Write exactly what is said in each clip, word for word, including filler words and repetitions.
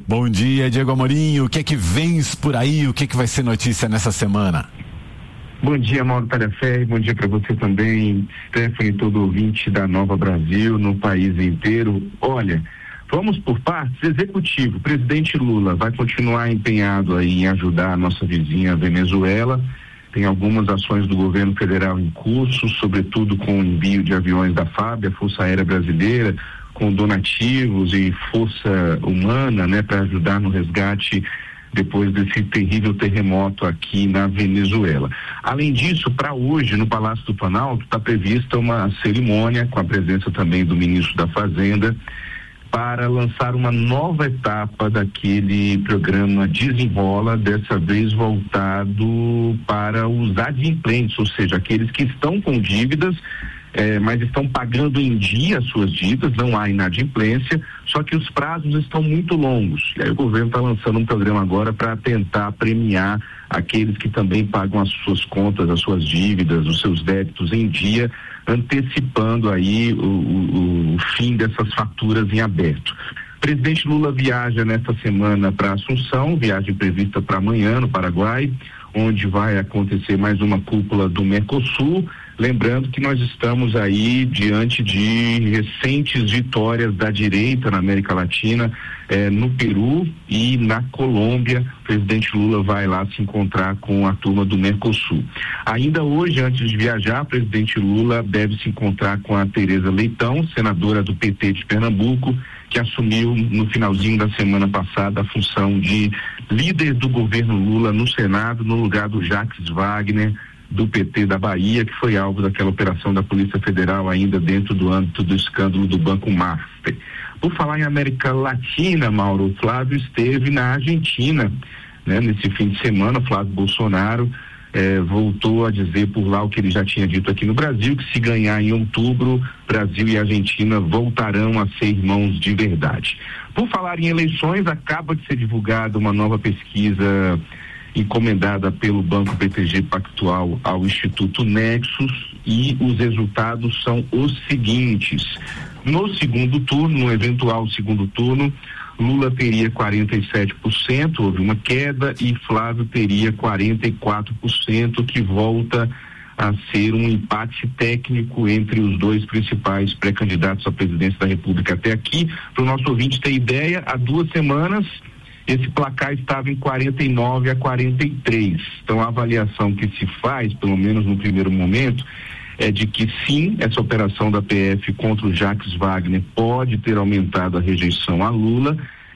Bom dia, Diego Amorim. O que é que vens por aí? O que é que vai ser notícia nessa semana? Bom dia, Mauro Talhaferri. Bom dia para você também, Stephanie, todo ouvinte da Nova Brasil, no país inteiro. Olha, vamos por partes. Executivo, o presidente Lula vai continuar empenhado aí em ajudar a nossa vizinha Venezuela. Tem algumas ações do governo federal em curso, sobretudo com o envio de aviões da FAB, a Força Aérea Brasileira, com donativos e força humana, né, para ajudar no resgate depois desse terrível terremoto aqui na Venezuela. Além disso, para hoje, no Palácio do Planalto, está prevista uma cerimônia com a presença também do ministro da Fazenda para lançar uma nova etapa daquele programa Desenrola, dessa vez voltado para os adimplentes, ou seja, aqueles que estão com dívidas, É, mas estão pagando em dia as suas dívidas, não há inadimplência, só que os prazos estão muito longos. E aí o governo está lançando um programa agora para tentar premiar aqueles que também pagam as suas contas, as suas dívidas, os seus débitos em dia, antecipando aí o, o, o fim dessas faturas em aberto. O presidente Lula viaja nesta semana para Assunção, viagem prevista para amanhã no Paraguai, onde vai acontecer mais uma cúpula do Mercosul. Lembrando que nós estamos aí diante de recentes vitórias da direita na América Latina, eh, no Peru e na Colômbia. O presidente Lula vai lá se encontrar com a turma do Mercosul. Ainda hoje, antes de viajar, o presidente Lula deve se encontrar com a Tereza Leitão, senadora do P T de Pernambuco, que assumiu no finalzinho da semana passada a função de líder do governo Lula no Senado, no lugar do Jacques Wagner, do P T da Bahia, que foi alvo daquela operação da Polícia Federal ainda dentro do âmbito do escândalo do Banco Mafre. Por falar em América Latina, Mauro, o Flávio esteve na Argentina, né? Nesse fim de semana, Flávio Bolsonaro eh, voltou a dizer por lá o que ele já tinha dito aqui no Brasil, que se ganhar em outubro, Brasil e Argentina voltarão a ser irmãos de verdade. Por falar em eleições, acaba de ser divulgada uma nova pesquisa encomendada pelo Banco B T G Pactual ao Instituto Nexus, e os resultados são os seguintes. No segundo turno, no eventual segundo turno, Lula teria quarenta e sete por cento, houve uma queda, e Flávio teria quarenta e quatro por cento, que volta a ser um empate técnico entre os dois principais pré-candidatos à presidência da República até aqui. Para o nosso ouvinte ter ideia, há duas semanas esse placar estava em quarenta e nove a quarenta e três. Então a avaliação que se faz, pelo menos no primeiro momento, é de que sim, essa operação da P F contra o Jacques Wagner pode ter aumentado a rejeição a Lula,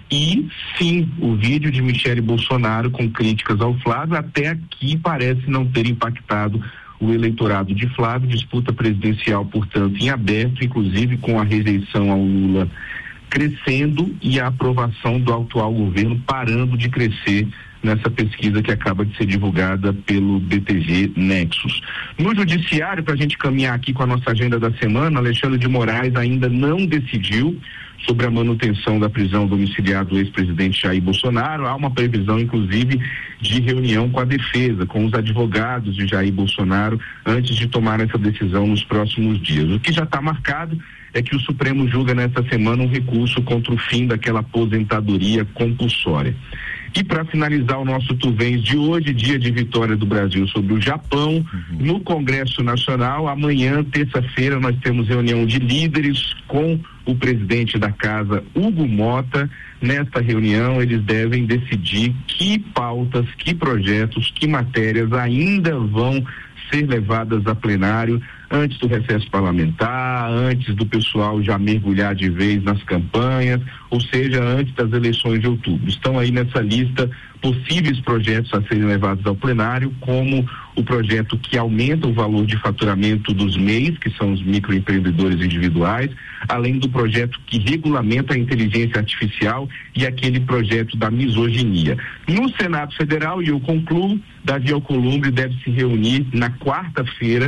e sim, o vídeo de Michele Bolsonaro com críticas ao Flávio até aqui parece não ter impactado o eleitorado de Flávio. Disputa presidencial, portanto, em aberto, inclusive com a rejeição ao Lula crescendo e a aprovação do atual governo parando de crescer nessa pesquisa que acaba de ser divulgada pelo B T G Nexus. No judiciário, para a gente caminhar aqui com a nossa agenda da semana, Alexandre de Moraes ainda não decidiu sobre a manutenção da prisão domiciliar do ex-presidente Jair Bolsonaro. Há uma previsão, inclusive, de reunião com a defesa, com os advogados de Jair Bolsonaro, antes de tomar essa decisão nos próximos dias. O que já está marcado é que o Supremo julga nesta semana um recurso contra o fim daquela aposentadoria compulsória. E para finalizar o nosso Tu Vens de hoje, dia de vitória do Brasil sobre o Japão, uhum. no Congresso Nacional, amanhã, terça-feira, nós temos reunião de líderes com o presidente da casa, Hugo Mota. Nesta reunião, eles devem decidir que pautas, que projetos, que matérias ainda vão ser levadas a plenário antes do recesso parlamentar, antes do pessoal já mergulhar de vez nas campanhas, ou seja, antes das eleições de outubro. Estão aí nessa lista possíveis projetos a serem levados ao plenário, como o projeto que aumenta o valor de faturamento dos M E Is, que são os microempreendedores individuais, além do projeto que regulamenta a inteligência artificial e aquele projeto da misoginia. No Senado Federal, e eu concluo, Davi Alcolumbre deve se reunir na quarta-feira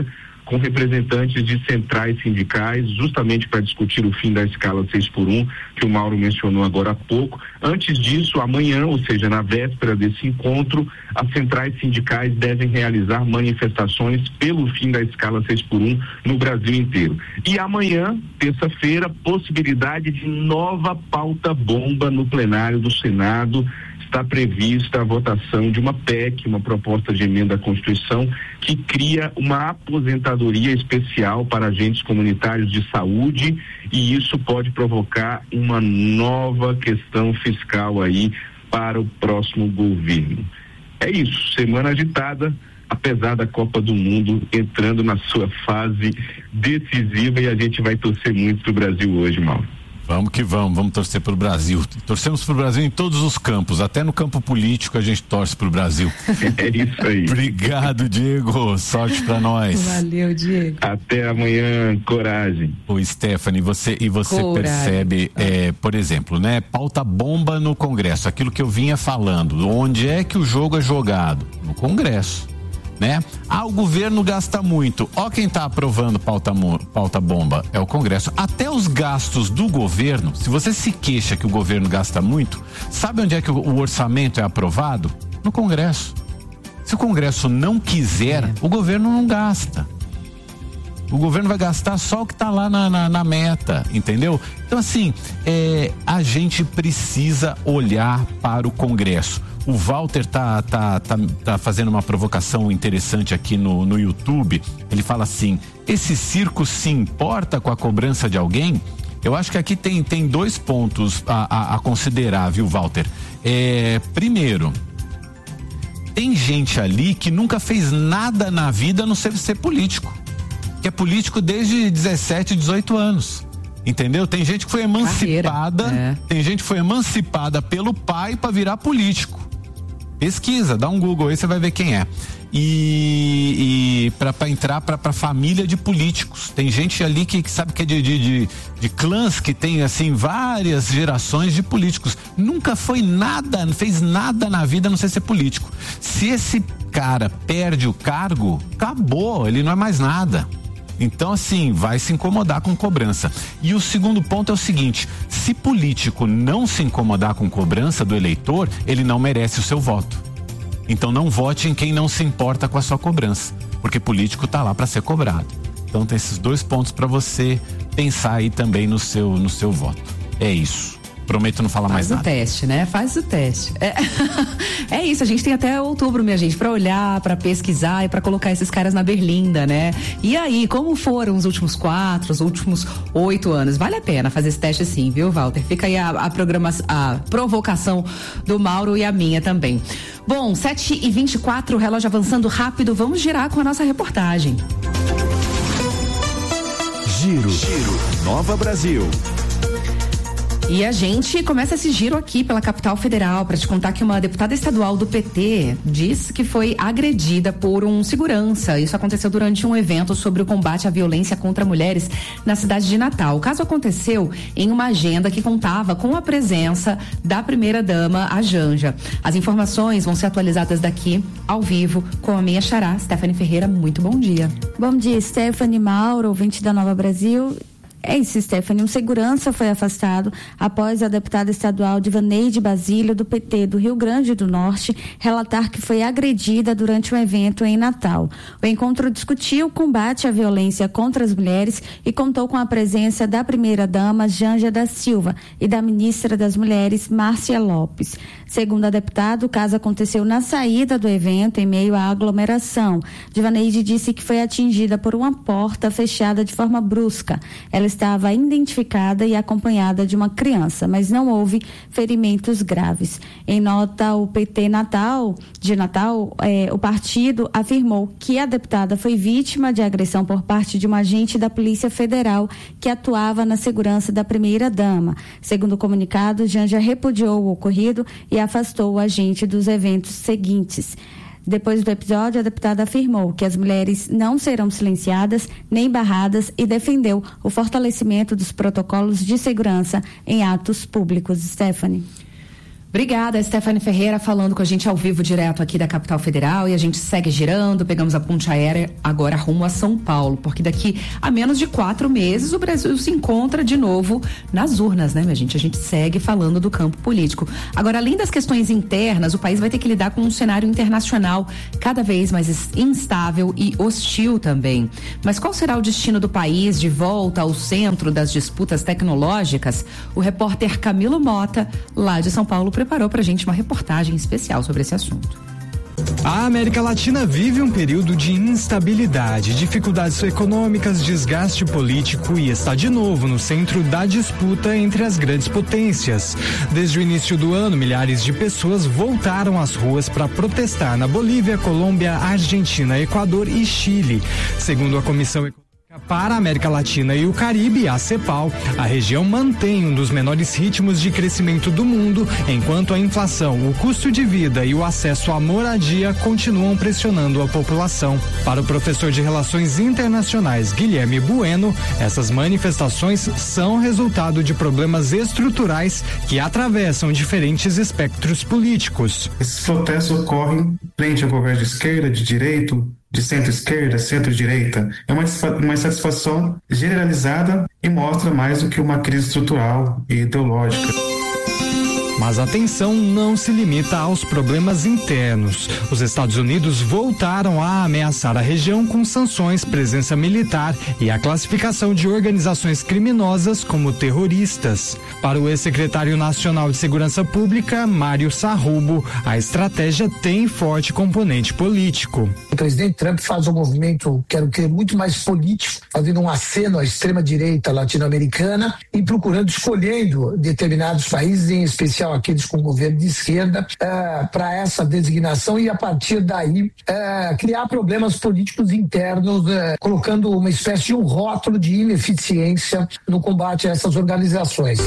com representantes de centrais sindicais, justamente para discutir o fim da escala seis por um, que o Mauro mencionou agora há pouco. Antes disso, amanhã, ou seja, na véspera desse encontro, as centrais sindicais devem realizar manifestações pelo fim da escala seis por um no Brasil inteiro. E amanhã, terça-feira, possibilidade de nova pauta bomba no plenário do Senado. Está prevista a votação de uma P E C, uma proposta de emenda à Constituição, que cria uma aposentadoria especial para agentes comunitários de saúde, e isso pode provocar uma nova questão fiscal aí para o próximo governo. É isso, semana agitada, apesar da Copa do Mundo entrando na sua fase decisiva, e a gente vai torcer muito pro Brasil hoje, Mauro. Vamos que vamos, vamos torcer pro Brasil. Torcemos pro Brasil em todos os campos, até no campo político a gente torce pro Brasil. É isso aí. Obrigado, Diego. Sorte pra nós. Valeu, Diego. Até amanhã, coragem. Ô, Stephanie, você, e você coragem. percebe, é, por exemplo, né? Pauta bomba no Congresso, aquilo que eu vinha falando. Onde é que o jogo é jogado? No Congresso. Né? Ah, o governo gasta muito. Ó, quem está aprovando pauta, pauta bomba é o Congresso. Até os gastos do governo, se você se queixa que o governo gasta muito, sabe onde é que o, o orçamento é aprovado? No Congresso. Se o Congresso não quiser, é. o governo não gasta. O governo vai gastar só o que está lá na, na, na meta, entendeu? Então, assim, é, a gente precisa olhar para o Congresso. O Walter tá, tá, tá, tá fazendo uma provocação interessante aqui no, no YouTube. Ele fala assim: esse circo se importa com a cobrança de alguém? Eu acho que aqui tem, tem dois pontos a, a, a considerar, viu, Walter? É, primeiro, tem gente ali que nunca fez nada na vida a não ser ser político. Que é político desde dezessete, dezoito anos. Entendeu? Tem gente que foi emancipada, é. tem gente que foi emancipada pelo pai para virar político. Pesquisa, dá um Google aí, você vai ver quem é. E, e para entrar para a família de políticos. Tem gente ali que, que sabe que é de, de, de, de clãs que tem assim várias gerações de políticos. Nunca foi nada, não fez nada na vida a não ser ser político. Se esse cara perde o cargo, acabou, ele não é mais nada. Então, assim, vai se incomodar com cobrança. E o segundo ponto é o seguinte: se político não se incomodar com cobrança do eleitor, ele não merece o seu voto. Então não vote em quem não se importa com a sua cobrança, porque político tá lá para ser cobrado. Então tem esses dois pontos para você pensar aí também no seu, no seu voto. É isso. Prometo não falar mais nada. Faz o teste, né? Faz o teste. É, é isso, a gente tem até outubro, minha gente, pra olhar, pra pesquisar e pra colocar esses caras na berlinda, né? E aí, como foram os últimos quatro, os últimos oito anos? Vale a pena fazer esse teste sim, viu, Walter? Fica aí a, a, programação, a provocação do Mauro e a minha também. Bom, sete e vinte e quatro, relógio avançando rápido, vamos girar com a nossa reportagem. Giro, Giro, Nova Brasil. E a gente começa esse giro aqui pela capital federal para te contar que uma deputada estadual do P T diz que foi agredida por um segurança. Isso aconteceu durante um evento sobre o combate à violência contra mulheres na cidade de Natal. O caso aconteceu em uma agenda que contava com a presença da primeira-dama, a Janja. As informações vão ser atualizadas daqui ao vivo com a minha xará, Stephanie Ferreira. Muito bom dia. Bom dia, Stephanie, Mauro, ouvinte da Nova Brasil. É isso, Stephanie. Um segurança foi afastado após a deputada estadual Divaneide Basílio, do P T do Rio Grande do Norte, relatar que foi agredida durante um evento em Natal. O encontro discutiu o combate à violência contra as mulheres e contou com a presença da primeira-dama, Janja da Silva, e da ministra das Mulheres, Márcia Lopes. Segundo a deputada, o caso aconteceu na saída do evento, em meio à aglomeração. Divaneide disse que foi atingida por uma porta fechada de forma brusca. Ela estava identificada e acompanhada de uma criança, mas não houve ferimentos graves. Em nota, o P T Natal, de Natal, eh, o partido afirmou que a deputada foi vítima de agressão por parte de um agente da Polícia Federal que atuava na segurança da primeira-dama. Segundo o comunicado, Janja repudiou o ocorrido e afastou o agente dos eventos seguintes. Depois do episódio, a deputada afirmou que as mulheres não serão silenciadas nem barradas e defendeu o fortalecimento dos protocolos de segurança em atos públicos. Stephanie. Obrigada, Stephanie Ferreira, falando com a gente ao vivo, direto aqui da capital federal, e a gente segue girando, pegamos a ponte aérea agora rumo a São Paulo, porque daqui a menos de quatro meses o Brasil se encontra de novo nas urnas, né, minha gente? A gente segue falando do campo político. Agora, além das questões internas, o país vai ter que lidar com um cenário internacional cada vez mais instável e hostil também. Mas qual será o destino do país de volta ao centro das disputas tecnológicas? O repórter Camilo Mota, lá de São Paulo, preparou pra gente uma reportagem especial sobre esse assunto. A América Latina vive um período de instabilidade, dificuldades econômicas, desgaste político e está de novo no centro da disputa entre as grandes potências. Desde o início do ano, milhares de pessoas voltaram às ruas para protestar na Bolívia, Colômbia, Argentina, Equador e Chile. Segundo a Comissão Econômica para a América Latina e o Caribe, a CEPAL, a região mantém um dos menores ritmos de crescimento do mundo, enquanto a inflação, o custo de vida e o acesso à moradia continuam pressionando a população. Para o professor de Relações Internacionais Guilherme Bueno, essas manifestações são resultado de problemas estruturais que atravessam diferentes espectros políticos. Esses protestos ocorrem frente ao governo de esquerda, de direito, de centro-esquerda, centro-direita. É uma, uma insatisfação generalizada e mostra mais do que uma crise estrutural e ideológica. Mas a tensão não se limita aos problemas internos. Os Estados Unidos voltaram a ameaçar a região com sanções, presença militar e a classificação de organizações criminosas como terroristas. Para o ex-secretário nacional de Segurança Pública, Mário Sarrubo, a estratégia tem forte componente político. O presidente Trump faz um movimento, quero crer, muito mais político, fazendo um aceno à extrema-direita latino-americana e procurando, escolhendo determinados países, em especial aqueles com governo de esquerda, uh, para essa designação e, a partir daí, uh, criar problemas políticos internos, uh, colocando uma espécie de um rótulo de ineficiência no combate a essas organizações.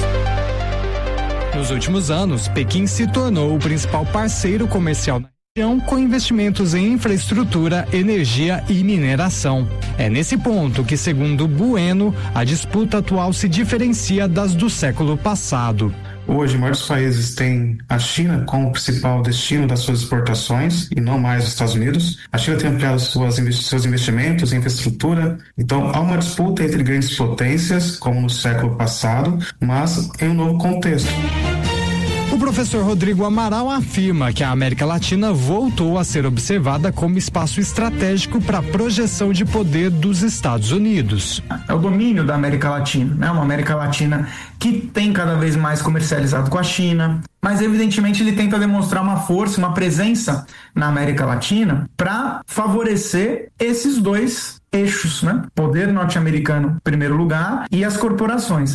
Nos últimos anos, Pequim se tornou o principal parceiro comercial na região, com investimentos em infraestrutura, energia e mineração. É nesse ponto que, segundo Bueno, a disputa atual se diferencia das do século passado. Hoje, os maiores países têm a China como principal destino das suas exportações e não mais os Estados Unidos. A China tem ampliado suas, seus investimentos em infraestrutura. Então, há uma disputa entre grandes potências, como no século passado, mas em um novo contexto. O professor Rodrigo Amaral afirma que a América Latina voltou a ser observada como espaço estratégico para a projeção de poder dos Estados Unidos. É o domínio da América Latina, né? Uma América Latina que tem cada vez mais comercializado com a China, mas evidentemente ele tenta demonstrar uma força, uma presença na América Latina para favorecer esses dois eixos, né? Poder norte-americano em primeiro lugar e as corporações.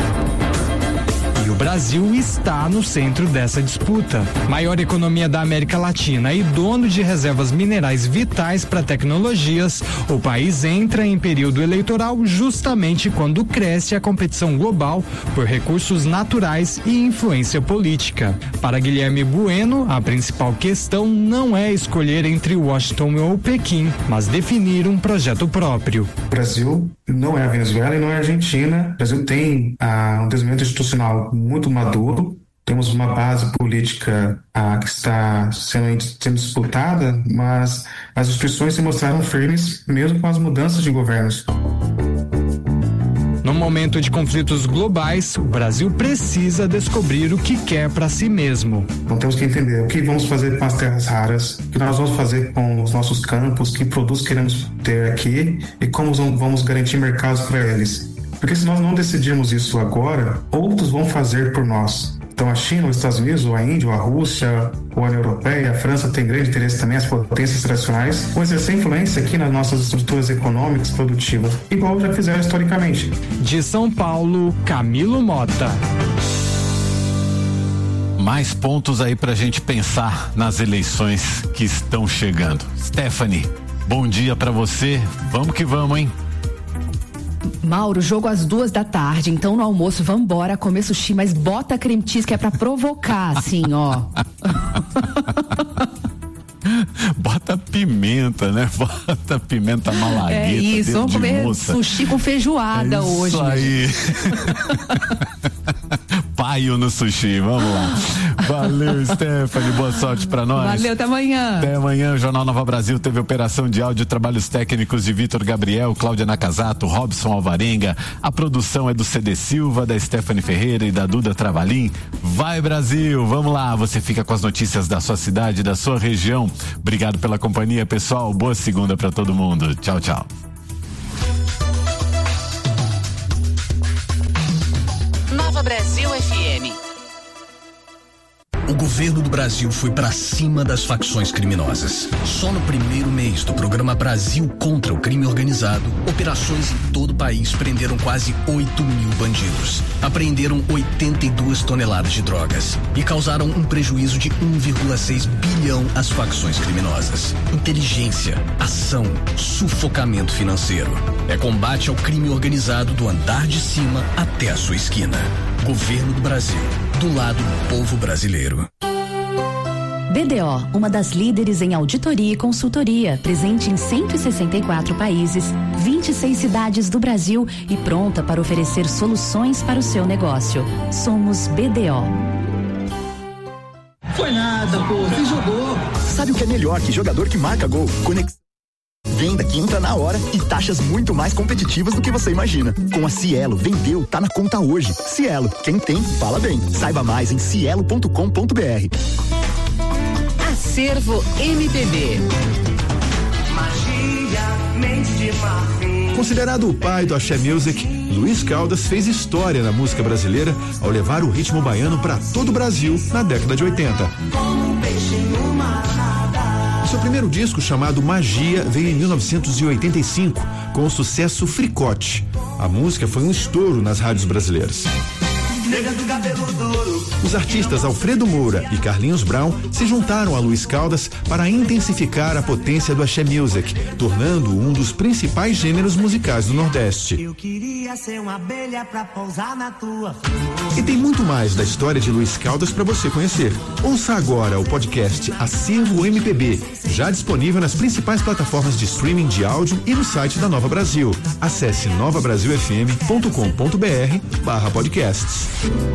E o Brasil está no centro dessa disputa. Maior economia da América Latina e dono de reservas minerais vitais para tecnologias, o país entra em período eleitoral justamente quando cresce a competição global por recursos naturais e influência política. Para Guilherme Bueno, a principal questão não é escolher entre Washington ou Pequim, mas definir um projeto próprio. O Brasil não é a Venezuela e não é a Argentina. O Brasil tem ah, um desenvolvimento institucional muito maduro, temos uma base política ah, que está sendo, sendo disputada, mas as instituições se mostraram firmes mesmo com as mudanças de governos. No momento de conflitos globais, o Brasil precisa descobrir o que quer para si mesmo. Então temos que entender o que vamos fazer com as terras raras, o que nós vamos fazer com os nossos campos, que produtos queremos ter aqui e como vamos garantir mercados para eles. Porque se nós não decidirmos isso agora, outros vão fazer por nós. Então a China, os Estados Unidos, ou a Índia, ou a Rússia, ou a União Europeia, a França tem grande interesse também, as potências tradicionais, vão exercer influência aqui nas nossas estruturas econômicas, produtivas, igual já fizeram historicamente. De São Paulo, Camilo Mota. Mais pontos aí pra gente pensar nas eleições que estão chegando. Stephanie, bom dia pra você. Vamos que vamos, hein? Mauro, jogo às duas da tarde, então no almoço vambora comer sushi, mas bota creme cheese que é pra provocar, assim, ó. Bota pimenta, né? Bota pimenta malagueta. É isso, vamos comer moça. Sushi com feijoada é hoje. Isso aí. caiu no sushi. Vamos lá. Valeu, Stephanie. Boa sorte pra nós. Valeu, até amanhã. Até amanhã. O Jornal Nova Brasil teve operação de áudio, trabalhos técnicos de Vitor Gabriel, Cláudia Nakazato, Robson Alvarenga. A produção é do C D Silva, da Stephanie Ferreira e da Duda Travalim. Vai, Brasil. Vamos lá. Você fica com as notícias da sua cidade, da sua região. Obrigado pela companhia, pessoal. Boa segunda pra todo mundo. Tchau, tchau. Nova Brasil F M. O governo do Brasil foi pra cima das facções criminosas. Só no primeiro mês do programa Brasil contra o Crime Organizado, operações em todo o país prenderam quase oito mil bandidos. Apreenderam oitenta e duas toneladas de drogas e causaram um prejuízo de um vírgula seis bilhão às facções criminosas. Inteligência, ação, sufocamento financeiro. É combate ao crime organizado do andar de cima até a sua esquina. Governo do Brasil, do lado do povo brasileiro. B D O, uma das líderes em auditoria e consultoria, presente em cento e sessenta e quatro países, vinte e seis cidades do Brasil e pronta para oferecer soluções para o seu negócio. Somos B D O. Foi nada, pô, você jogou. Sabe o que é melhor que jogador que marca gol? Conexão. Venda que entra na hora e taxas muito mais competitivas do que você imagina. Com a Cielo, vendeu, tá na conta hoje. Cielo, quem tem, fala bem. Saiba mais em cielo ponto com ponto br. Acervo M P B. Considerado o pai do Axé Music, Luiz Caldas fez história na música brasileira ao levar o ritmo baiano para todo o Brasil na década de oitenta. Seu primeiro disco, chamado Magia, veio em mil novecentos e oitenta e cinco, com o sucesso Fricote. A música foi um estouro nas rádios brasileiras. Os artistas Alfredo Moura e Carlinhos Brown se juntaram a Luiz Caldas para intensificar a potência do Axé Music, tornando-o um dos principais gêneros musicais do Nordeste. Eu queria ser uma abelha pra pousar na tua flor. E tem muito mais da história de Luiz Caldas para você conhecer. Ouça agora o podcast Acervo M P B, já disponível nas principais plataformas de streaming de áudio e no site da Nova Brasil. Acesse nova brasil f m ponto com ponto br barra podcasts.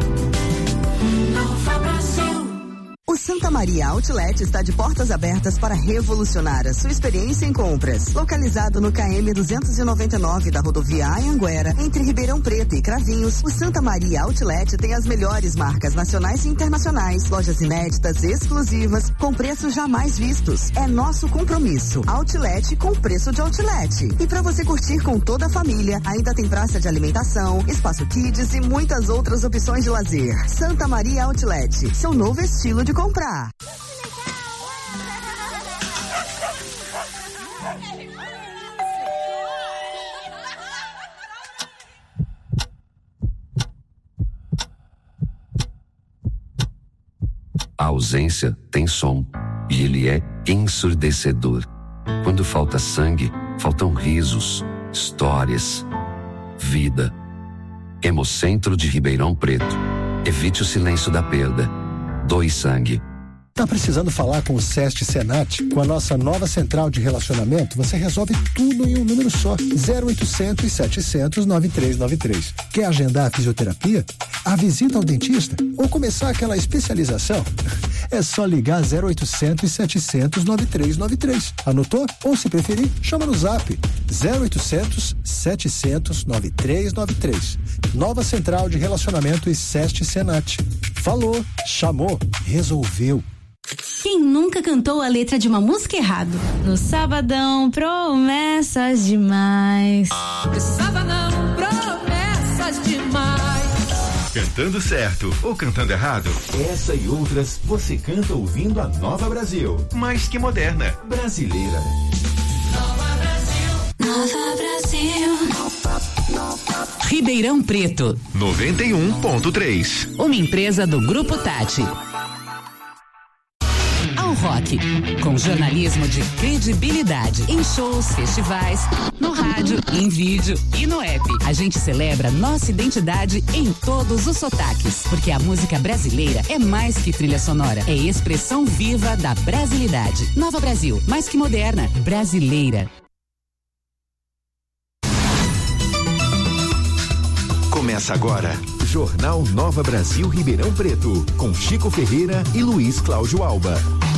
O Santa Maria Outlet está de portas abertas para revolucionar a sua experiência em compras. Localizado no K M duzentos e noventa e nove da rodovia Anhanguera, entre Ribeirão Preto e Cravinhos, o Santa Maria Outlet tem as melhores marcas nacionais e internacionais, lojas inéditas, exclusivas, com preços jamais vistos. É nosso compromisso. Outlet com preço de outlet. E para você curtir com toda a família, ainda tem praça de alimentação, espaço kids e muitas outras opções de lazer. Santa Maria Outlet, seu novo estilo de comprar. A ausência tem som, e ele é ensurdecedor. Quando falta sangue, faltam risos, histórias, vida. Hemocentro de Ribeirão Preto. Evite o silêncio da perda. Doe sangue. Tá precisando falar com o SEST Senat? Com a nossa nova central de relacionamento, você resolve tudo em um número só. zero oitocentos, setecentos, noventa e três noventa e três. Quer agendar a fisioterapia? A visita ao dentista? Ou começar aquela especialização? É só ligar zero oitocentos, setecentos, noventa e três noventa e três. Anotou? Ou se preferir, chama no zap zero oitocentos, setecentos, noventa e três noventa e três. Nova central de relacionamento e SEST Senat. Falou, chamou, resolveu. Quem nunca cantou a letra de uma música errado? No sabadão, promessas demais. No sabadão, promessas demais. Cantando certo ou cantando errado? Essa e outras você canta ouvindo a Nova Brasil. Mais que moderna, brasileira. Nova Brasil. Nova Brasil. Ribeirão Preto. noventa e um ponto três. Uma empresa do Grupo Tati. Ao Rock, com jornalismo de credibilidade em shows, festivais, no rádio, em vídeo e no app. A gente celebra nossa identidade em todos os sotaques, porque a música brasileira é mais que trilha sonora, é expressão viva da brasilidade. Nova Brasil, mais que moderna, brasileira. Começa agora Jornal Nova Brasil Ribeirão Preto, com Chico Ferreira e Luiz Cláudio Alba.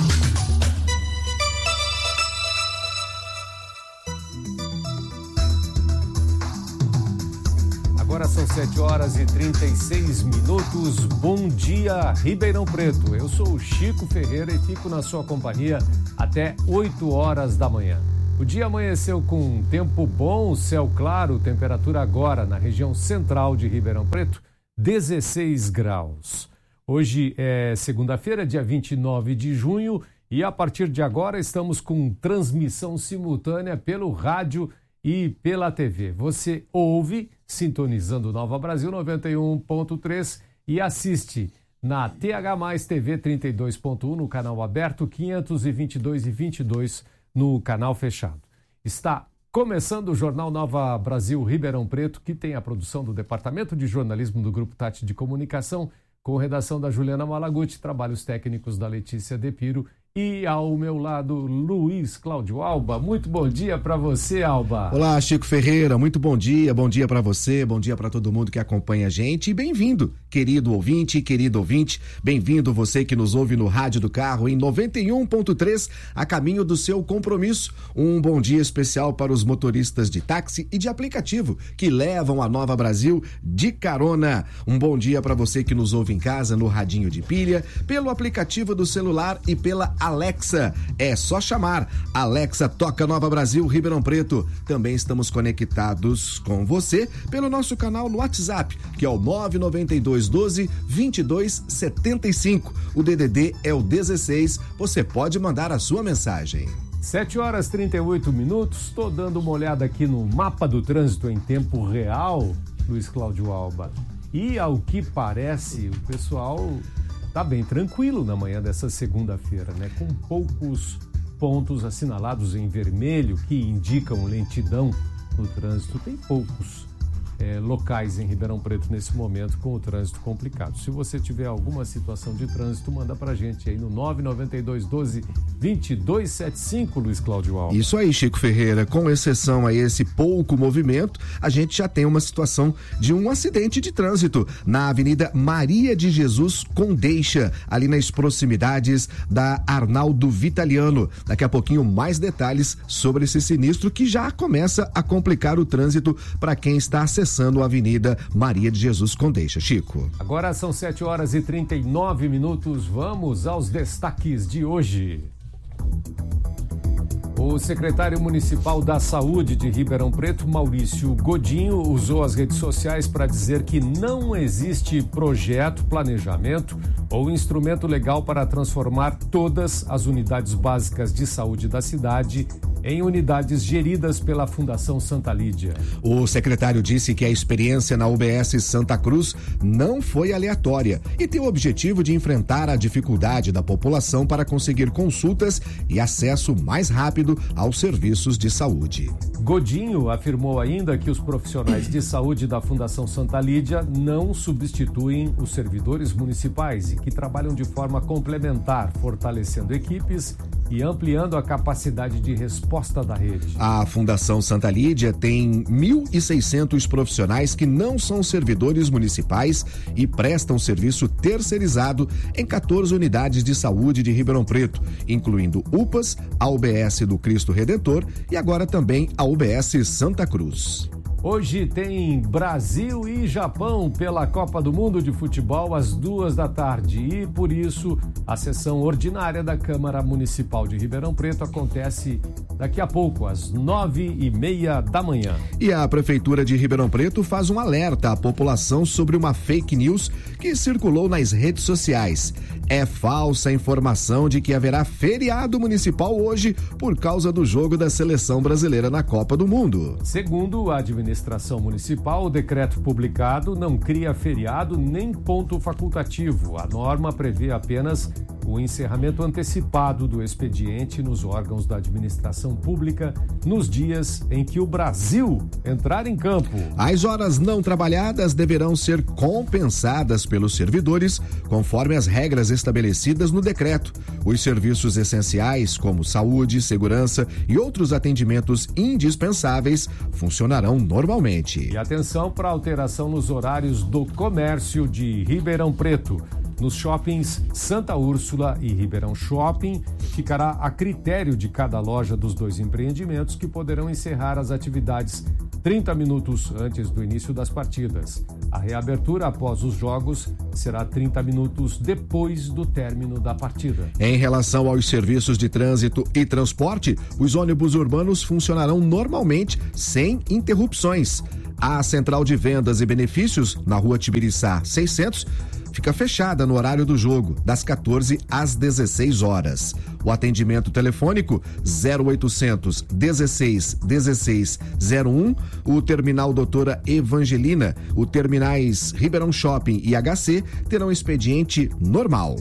Agora são sete horas e trinta e seis minutos. Bom dia, Ribeirão Preto. Eu sou o Chico Ferreira e fico na sua companhia até oito horas da manhã. O dia amanheceu com tempo bom, céu claro, temperatura agora na região central de Ribeirão Preto, dezesseis graus. Hoje é segunda-feira, dia vinte e nove de junho, e a partir de agora estamos com transmissão simultânea pelo rádio e pela T V. Você ouve sintonizando Nova Brasil noventa e um ponto três e assiste na T H mais T V trinta e dois ponto um no canal aberto, quinhentos e vinte e dois e vinte e dois no canal fechado. Está começando o Jornal Nova Brasil Ribeirão Preto, que tem a produção do Departamento de Jornalismo do Grupo Tati de Comunicação, com redação da Juliana Malaguti, trabalhos técnicos da Letícia Depiro e ao meu lado, Luiz Cláudio Alba. Muito bom dia para você, Alba. Olá, Chico Ferreira, muito bom dia, bom dia para você, bom dia para todo mundo que acompanha a gente e bem-vindo, querido ouvinte, querido ouvinte, bem-vindo você que nos ouve no rádio do carro em noventa e um ponto três, a caminho do seu compromisso. Um bom dia especial para os motoristas de táxi e de aplicativo que levam a Nova Brasil de carona. Um bom dia para você que nos ouve em casa no radinho de pilha, pelo aplicativo do celular e pela Alexa. É só chamar. Alexa toca Nova Brasil Ribeirão Preto. Também estamos conectados com você pelo nosso canal no WhatsApp, que é o nove nove dois um dois, dois dois sete cinco. O D D D é o dezesseis. Você pode mandar a sua mensagem. sete horas e trinta e oito minutos. Estou dando uma olhada aqui no mapa do trânsito em tempo real, Luiz Cláudio Alba. E ao que parece, o pessoal tá bem tranquilo na manhã dessa segunda-feira, né? Com poucos pontos assinalados em vermelho que indicam lentidão no trânsito. Tem poucos é, locais em Ribeirão Preto nesse momento com o trânsito complicado. Se você tiver alguma situação de trânsito, manda pra gente aí no nove nove dois um dois, dois dois sete cinco, Luiz Cláudio Alba. Isso aí, Chico Ferreira. Com exceção a esse pouco movimento, a gente já tem uma situação de um acidente de trânsito na Avenida Maria de Jesus Condeixa, ali nas proximidades da Arnaldo Vitaliano. Daqui a pouquinho mais detalhes sobre esse sinistro que já começa a complicar o trânsito para quem está acessando a Avenida Maria de Jesus Condeixa. Chico. Agora são sete horas e trinta e nove minutos. Vamos aos destaques de hoje. O secretário municipal da Saúde de Ribeirão Preto, Maurício Godinho, usou as redes sociais para dizer que não existe projeto, planejamento ou instrumento legal para transformar todas as unidades básicas de saúde da cidade em unidades geridas pela Fundação Santa Lídia. O secretário disse que a experiência na U B S Santa Cruz não foi aleatória e tem o objetivo de enfrentar a dificuldade da população para conseguir consultas e acesso mais rápido aos serviços de saúde. Godinho afirmou ainda que os profissionais de saúde da Fundação Santa Lídia não substituem os servidores municipais e que trabalham de forma complementar, fortalecendo equipes e ampliando a capacidade de resposta da rede. A Fundação Santa Lídia tem mil e seiscentos profissionais que não são servidores municipais e prestam serviço terceirizado em quatorze unidades de saúde de Ribeirão Preto, incluindo U P As, a U B S do Cristo Redentor e agora também a U B S Santa Cruz. Hoje tem Brasil e Japão pela Copa do Mundo de Futebol às duas da tarde e, por isso, a sessão ordinária da Câmara Municipal de Ribeirão Preto acontece daqui a pouco, às nove e meia da manhã. E a Prefeitura de Ribeirão Preto faz um alerta à população sobre uma fake news que circulou nas redes sociais. É falsa a informação de que haverá feriado municipal hoje por causa do jogo da Seleção Brasileira na Copa do Mundo. Segundo a administração municipal, o decreto publicado não cria feriado nem ponto facultativo. A norma prevê apenas o encerramento antecipado do expediente nos órgãos da administração pública nos dias em que o Brasil entrar em campo. As horas não trabalhadas deverão ser compensadas pelos servidores conforme as regras estabelecidas no decreto. Os serviços essenciais, como saúde, segurança e outros atendimentos indispensáveis, funcionarão normalmente. E atenção para a alteração nos horários do comércio de Ribeirão Preto. Nos shoppings Santa Úrsula e Ribeirão Shopping, ficará a critério de cada loja dos dois empreendimentos, que poderão encerrar as atividades trinta minutos antes do início das partidas. A reabertura após os jogos será trinta minutos depois do término da partida. Em relação aos serviços de trânsito e transporte, os ônibus urbanos funcionarão normalmente, sem interrupções. A central de vendas e benefícios, na rua Tibiriçá seiscentos, fica fechada no horário do jogo, das quatorze às dezesseis horas. O atendimento telefônico zero oitocentos, dezesseis, dezesseis, zero um, o terminal Doutora Evangelina, o terminais Ribeirão Shopping e H C terão expediente normal.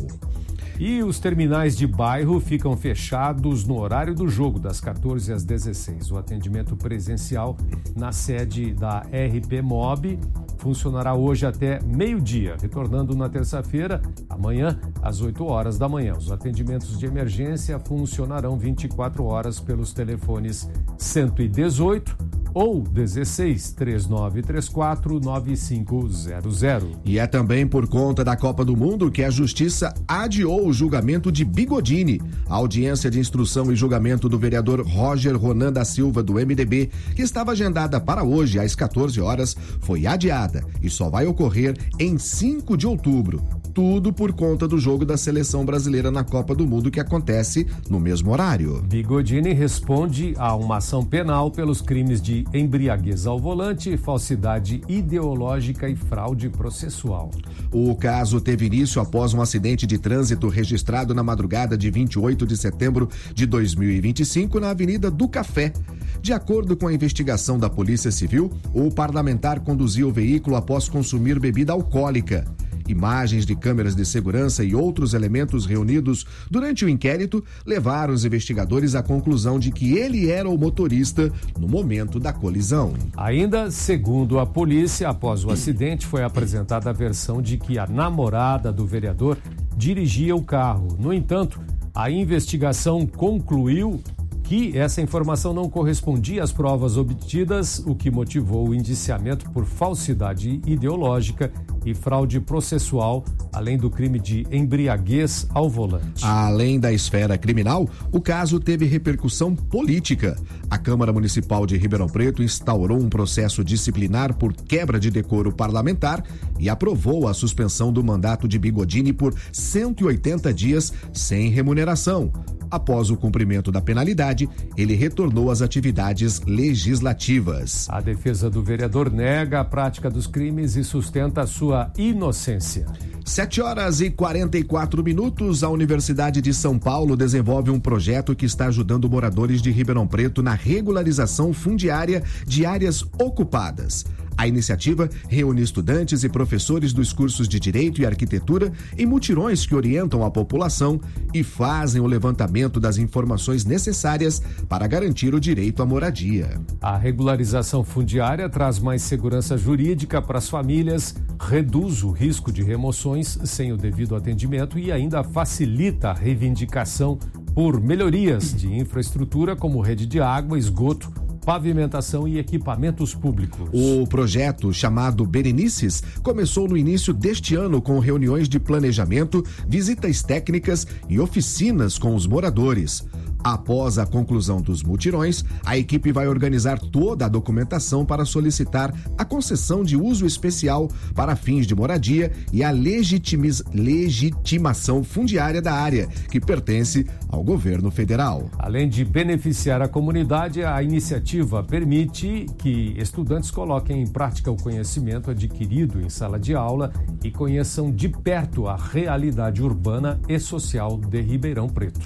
E os terminais de bairro ficam fechados no horário do jogo, das quatorze às dezesseis. O atendimento presencial na sede da R P Mob funcionará hoje até meio-dia, retornando na terça-feira, amanhã, às oito horas da manhã. Os atendimentos de emergência funcionarão vinte e quatro horas pelos telefones cento e dezoito ou dezesseis, três nove três quatro, nove cinco zero zero. E é também por conta da Copa do Mundo que a Justiça adiou o julgamento de Bigodini. A audiência de instrução e julgamento do vereador Roger Ronan da Silva, do M D B, que estava agendada para hoje às quatorze horas, foi adiada e só vai ocorrer em cinco de outubro. Tudo por conta do jogo da seleção brasileira na Copa do Mundo, que acontece no mesmo horário. Bigodini responde a uma ação penal pelos crimes de embriaguez ao volante, falsidade ideológica e fraude processual. O caso teve início após um acidente de trânsito registrado na madrugada de vinte e oito de setembro de dois mil e vinte e cinco na Avenida do Café. De acordo com a investigação da Polícia Civil, o parlamentar conduziu o veículo após consumir bebida alcoólica. Imagens de câmeras de segurança e outros elementos reunidos durante o inquérito levaram os investigadores à conclusão de que ele era o motorista no momento da colisão. Ainda segundo a polícia, após o acidente, foi apresentada a versão de que a namorada do vereador dirigia o carro. No entanto, a investigação concluiu que essa informação não correspondia às provas obtidas, o que motivou o indiciamento por falsidade ideológica e fraude processual, além do crime de embriaguez ao volante. Além da esfera criminal, o caso teve repercussão política. A Câmara Municipal de Ribeirão Preto instaurou um processo disciplinar por quebra de decoro parlamentar e aprovou a suspensão do mandato de Bigodini por cento e oitenta dias sem remuneração. Após o cumprimento da penalidade, ele retornou às atividades legislativas. A defesa do vereador nega a prática dos crimes e sustenta a sua inocência. Sete horas e quarenta e quatro minutos, a Universidade de São Paulo desenvolve um projeto que está ajudando moradores de Ribeirão Preto na regularização fundiária de áreas ocupadas. A iniciativa reúne estudantes e professores dos cursos de Direito e Arquitetura em mutirões que orientam a população e fazem o levantamento das informações necessárias para garantir o direito à moradia. A regularização fundiária traz mais segurança jurídica para as famílias, reduz o risco de remoções sem o devido atendimento e ainda facilita a reivindicação por melhorias de infraestrutura como rede de água, esgoto, pavimentação e equipamentos públicos. O projeto, chamado Berenices, começou no início deste ano com reuniões de planejamento, visitas técnicas e oficinas com os moradores. Após a conclusão dos mutirões, a equipe vai organizar toda a documentação para solicitar a concessão de uso especial para fins de moradia e a legitimiz... legitimação fundiária da área, que pertence ao governo federal. Além de beneficiar a comunidade, a iniciativa permite que estudantes coloquem em prática o conhecimento adquirido em sala de aula e conheçam de perto a realidade urbana e social de Ribeirão Preto.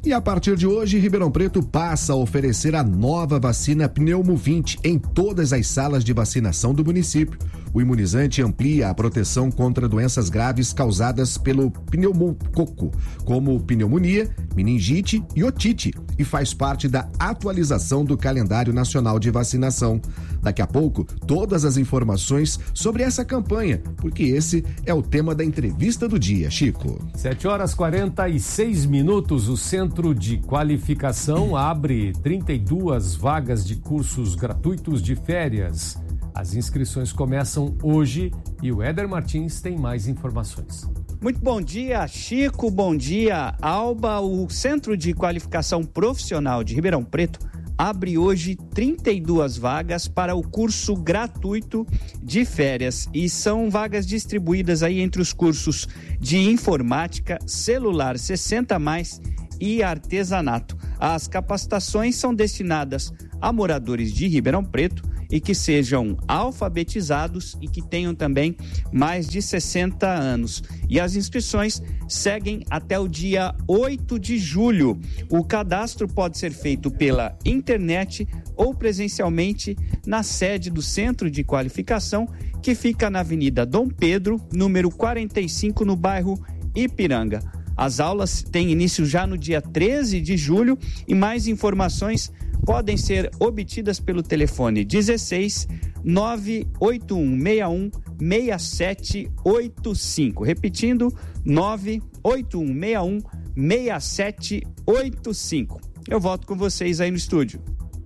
E a partir de hoje, Ribeirão Preto passa a oferecer a nova vacina Pneumovinte em todas as salas de vacinação do município. O imunizante amplia a proteção contra doenças graves causadas pelo pneumococo, como pneumonia, meningite e otite, e faz parte da atualização do calendário nacional de vacinação. Daqui a pouco, todas as informações sobre essa campanha, porque esse é o tema da entrevista do dia, Chico. sete horas e quarenta e seis minutos, o Centro de Qualificação abre trinta e duas vagas de cursos gratuitos de férias. As inscrições começam hoje e o Éder Martins tem mais informações. Muito bom dia, Chico. Bom dia, Alba. O Centro de Qualificação Profissional de Ribeirão Preto abre hoje trinta e duas vagas para o curso gratuito de férias e são vagas distribuídas aí entre os cursos de informática, celular sessenta mais e artesanato. As capacitações são destinadas a moradores de Ribeirão Preto e que sejam alfabetizados e que tenham também mais de sessenta anos. E as inscrições seguem até o dia oito de julho. O cadastro pode ser feito pela internet ou presencialmente na sede do Centro de Qualificação, que fica na Avenida Dom Pedro, número quarenta e cinco, no bairro Ipiranga. As aulas têm início já no dia treze de julho e mais informações podem ser obtidas pelo telefone dezesseis, nove oito um seis um, seis sete oito cinco. Repetindo, nove oito um seis um, seis sete oito cinco. Eu volto com vocês aí no estúdio.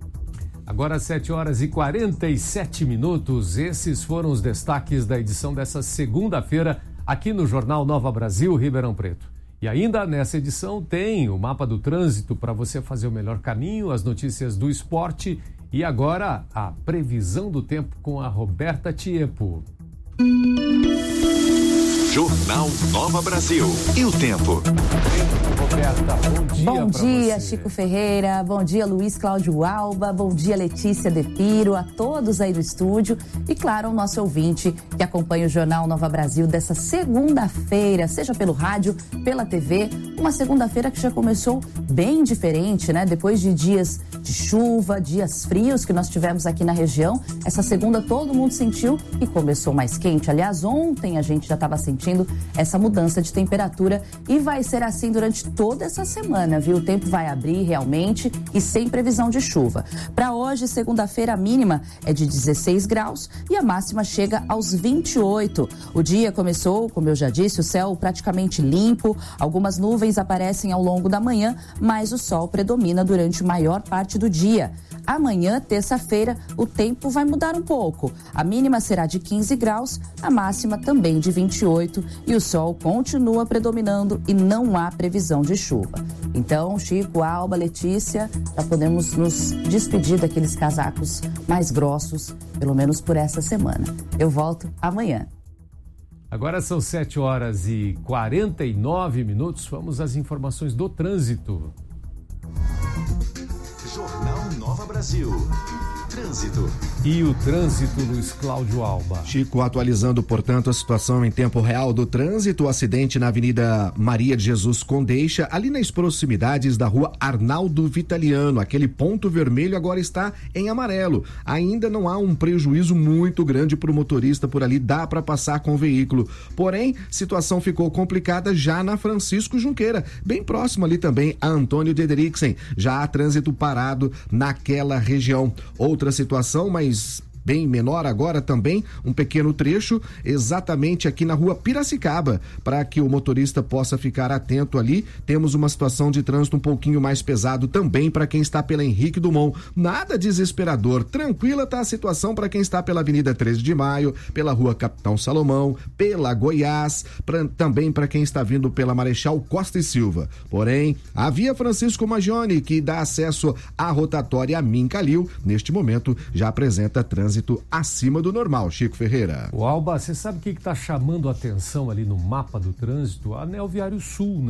Agora sete horas e quarenta e sete minutos. Esses foram os destaques da edição dessa segunda-feira aqui no Jornal Nova Brasil, Ribeirão Preto. E ainda nessa edição tem o mapa do trânsito para você fazer o melhor caminho, as notícias do esporte e agora a previsão do tempo com a Roberta Tiepo. Jornal Nova Brasil. E o tempo? Roberta, bom dia. Bom dia, você. Chico Ferreira. Bom dia, Luiz Cláudio Alba. Bom dia, Letícia De Piro. A todos aí do estúdio. E, claro, ao nosso ouvinte que acompanha o Jornal Nova Brasil dessa segunda-feira, seja pelo rádio, pela T V. Uma segunda-feira que já começou bem diferente, né? Depois de dias de chuva, dias frios que nós tivemos aqui na região. Essa segunda todo mundo sentiu e começou mais quente. Aliás, ontem a gente já estava sentindo essa mudança de temperatura e vai ser assim durante toda essa semana, viu? O tempo vai abrir realmente e sem previsão de chuva. Para hoje, segunda-feira, a mínima é de dezesseis graus e a máxima chega aos vinte e oito. O dia começou, como eu já disse, o céu praticamente limpo, algumas nuvens aparecem ao longo da manhã, mas o sol predomina durante a maior parte do dia. Amanhã, terça-feira, o tempo vai mudar um pouco. A mínima será de quinze graus, a máxima também de vinte e oito e o sol continua predominando e não há previsão de chuva. Então, Chico, Alba, Letícia, já podemos nos despedir daqueles casacos mais grossos, pelo menos por essa semana. Eu volto amanhã. Agora são sete horas e quarenta e nove minutos. Vamos às informações do trânsito. Jornal Nova Brasil. Trânsito. E o trânsito, Luiz Cláudio Alba. Chico, atualizando, portanto, a situação em tempo real do trânsito. O acidente na Avenida Maria de Jesus Condeixa, ali nas proximidades da rua Arnaldo Vitaliano. Aquele ponto vermelho agora está em amarelo. Ainda não há um prejuízo muito grande para o motorista por ali, dá para passar com o veículo. Porém, situação ficou complicada já na Francisco Junqueira, bem próximo ali também a Antônio Dederiksen. Já há trânsito parado naquela região. Outra situação, mas bem menor agora também, um pequeno trecho exatamente aqui na rua Piracicaba, para que o motorista possa ficar atento ali. Temos uma situação de trânsito um pouquinho mais pesado também para quem está pela Henrique Dumont. Nada desesperador, tranquila tá a situação para quem está pela Avenida treze de Maio, pela rua Capitão Salomão, pela Goiás, pra, também para quem está vindo pela Marechal Costa e Silva. Porém, a via Francisco Magione, que dá acesso à rotatória Mincalil, neste momento já apresenta trânsito acima do normal. Chico Ferreira. O Alba, você sabe o que está chamando a atenção ali no mapa do trânsito? Anel Viário Sul, né?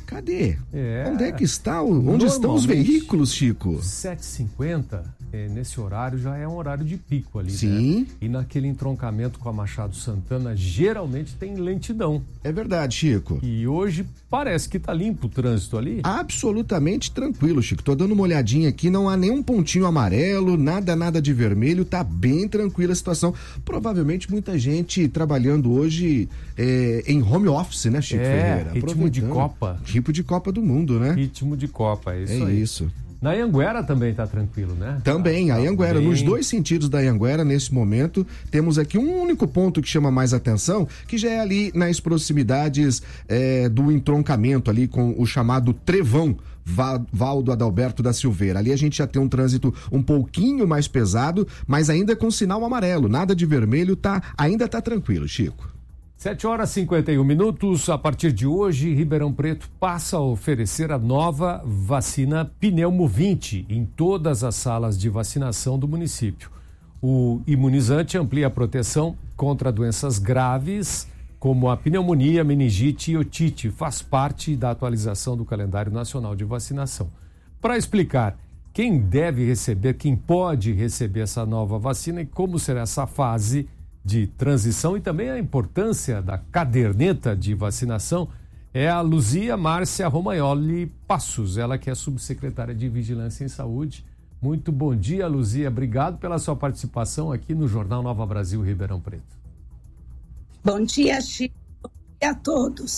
Cadê? É. Onde é que está? O, onde estão os veículos, Chico? sete e cinquenta, é, nesse horário já é um horário de pico ali, Sim. Né? E naquele entroncamento com a Machado Santana, geralmente tem lentidão. É verdade, Chico. E hoje parece que tá limpo o trânsito ali. Absolutamente tranquilo, Chico. Tô dando uma olhadinha aqui, não há nenhum pontinho amarelo, nada, nada de vermelho, tá bem tranquila a situação. Provavelmente muita gente trabalhando hoje é, em home office, né, Chico é, Ferreira? Ritmo de Copa. Tipo de Copa do Mundo, né? Ritmo de Copa, é isso é aí. É isso. Na Anhanguera também tá tranquilo, né? Também, tá, a Anhanguera, bem... nos dois sentidos da Anhanguera, nesse momento, temos aqui um único ponto que chama mais atenção, que já é ali nas proximidades é, do entroncamento ali com o chamado Trevão, Valdo Adalberto da Silveira. Ali a gente já tem um trânsito um pouquinho mais pesado, mas ainda com sinal amarelo, nada de vermelho, tá, ainda tá tranquilo, Chico. sete horas e cinquenta e um minutos. A partir de hoje, Ribeirão Preto passa a oferecer a nova vacina Pneumo vinte em todas as salas de vacinação do município. O imunizante amplia a proteção contra doenças graves, como a pneumonia, meningite e otite. Faz parte da atualização do calendário nacional de vacinação. Para explicar quem deve receber, quem pode receber essa nova vacina e como será essa fase de transição e também a importância da caderneta de vacinação, é a Luzia Márcia Romagnoli Passos, ela que é subsecretária de Vigilância em Saúde. Muito bom dia, Luzia. Obrigado pela sua participação aqui no Jornal Nova Brasil Ribeirão Preto. Bom dia, Chico. Bom dia a todos.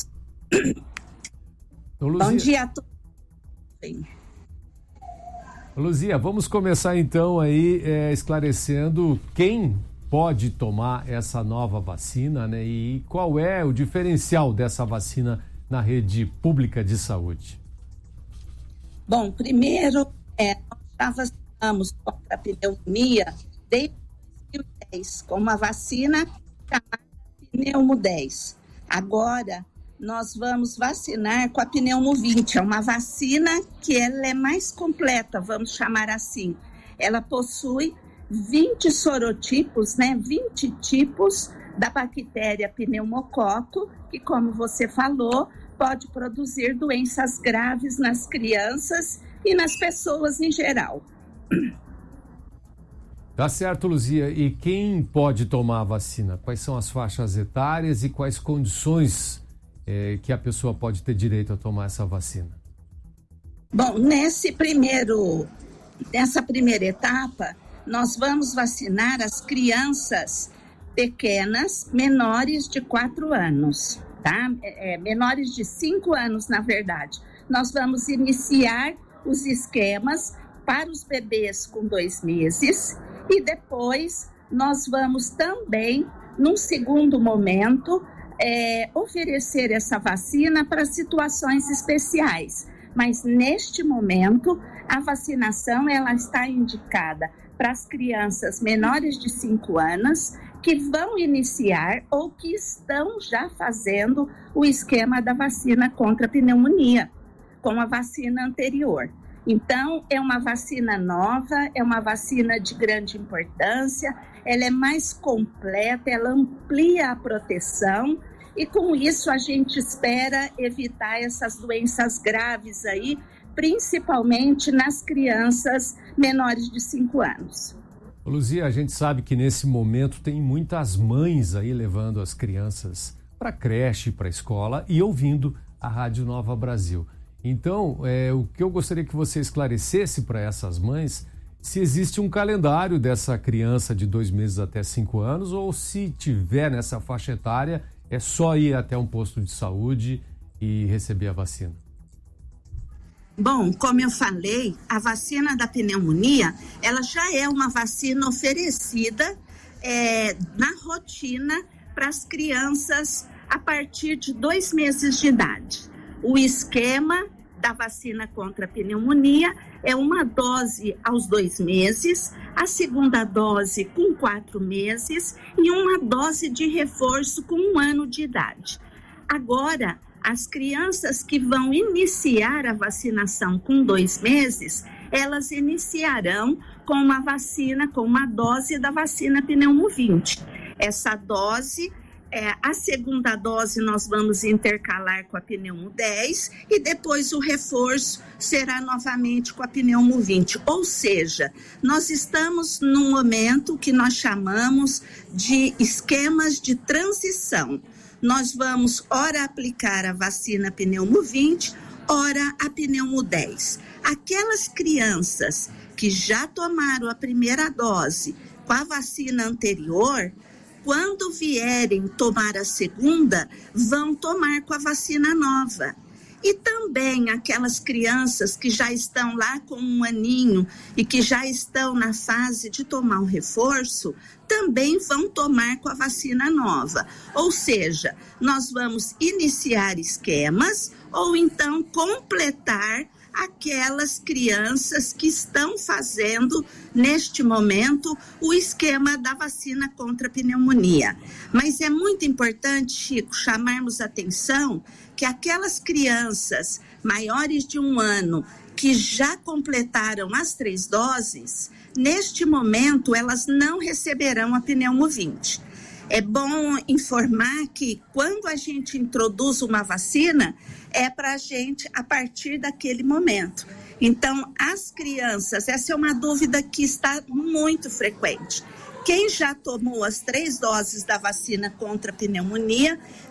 Ô, Luzia... Bom dia a todos. Ô, Luzia, vamos começar então aí é, esclarecendo quem pode tomar essa nova vacina, né? E qual é o diferencial dessa vacina na rede pública de saúde? Bom, primeiro, é, nós já vacinamos contra a pneumonia desde dois mil e dez com uma vacina chamada Pneumo dez. Agora, nós vamos vacinar com a Pneumo vinte. É uma vacina que ela é mais completa, vamos chamar assim. Ela possui vinte sorotipos, né? vinte tipos da bactéria pneumococo, que, como você falou, pode produzir doenças graves nas crianças e nas pessoas em geral. Tá certo, Luzia. E quem pode tomar a vacina? Quais são as faixas etárias e quais condições eh, que a pessoa pode ter direito a tomar essa vacina? Bom, nesse primeiro, nessa primeira etapa, nós vamos vacinar as crianças pequenas, menores de quatro anos, tá? É, menores de cinco anos, na verdade. Nós vamos iniciar os esquemas para os bebês com dois meses e depois nós vamos também, num segundo momento, é, oferecer essa vacina para situações especiais. Mas, neste momento, a vacinação ela está indicada para as crianças menores de cinco anos que vão iniciar ou que estão já fazendo o esquema da vacina contra a pneumonia, com a vacina anterior. Então, é uma vacina nova, é uma vacina de grande importância, ela é mais completa, ela amplia a proteção e, com isso, a gente espera evitar essas doenças graves aí, principalmente nas crianças menores de cinco anos. Ô, Luzia, a gente sabe que nesse momento tem muitas mães aí levando as crianças para creche, para escola e ouvindo a Rádio Nova Brasil. Então, é, o que eu gostaria que você esclarecesse para essas mães, se existe um calendário dessa criança de dois meses até cinco anos ou se tiver nessa faixa etária, é só ir até um posto de saúde e receber a vacina. Bom, como eu falei, a vacina da pneumonia, ela já é uma vacina oferecida é, na rotina para as crianças a partir de dois meses de idade. O esquema da vacina contra a pneumonia é uma dose aos dois meses, a segunda dose com quatro meses e uma dose de reforço com um ano de idade. Agora, as crianças que vão iniciar a vacinação com dois meses, elas iniciarão com uma vacina, com uma dose da vacina Pneumo vinte. Essa dose É, a segunda dose nós vamos intercalar com a pneumo dez e depois o reforço será novamente com a pneumo vinte. Ou seja, nós estamos num momento que nós chamamos de esquemas de transição. Nós vamos ora aplicar a vacina pneumo vinte, ora a pneumo dez. Aquelas crianças que já tomaram a primeira dose com a vacina anterior, quando vierem tomar a segunda, vão tomar com a vacina nova. E também aquelas crianças que já estão lá com um aninho e que já estão na fase de tomar o reforço, também vão tomar com a vacina nova. Ou seja, nós vamos iniciar esquemas ou então completar aquelas crianças que estão fazendo, neste momento, o esquema da vacina contra a pneumonia. Mas é muito importante, Chico, chamarmos atenção que aquelas crianças maiores de um ano que já completaram as três doses, neste momento, elas não receberão a pneumo vinte. É bom informar que quando a gente introduz uma vacina, é para a gente a partir daquele momento. Então, as crianças, essa é uma dúvida que está muito frequente. Quem já tomou as três doses da vacina contra a pneumonia